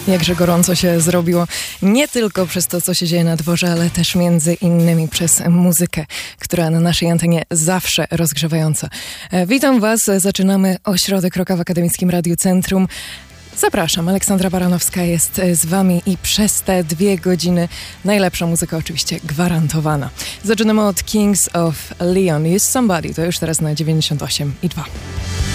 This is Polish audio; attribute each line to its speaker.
Speaker 1: Jakże gorąco się zrobiło, nie tylko przez to, co się dzieje na dworze, ale też między innymi przez muzykę, która na naszej antenie zawsze rozgrzewająca. Witam Was, zaczynamy Ośrodek Rocka w Akademickim Radiu Centrum. Zapraszam, Aleksandra Baranowska jest z Wami i przez te 2 godziny najlepsza muzyka oczywiście gwarantowana. Zaczynamy od Kings of Leon, Is Somebody, to już teraz na 98,2.